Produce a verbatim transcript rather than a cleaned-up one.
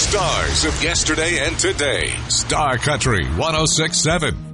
stars of yesterday and today. Star Country one oh six point seven.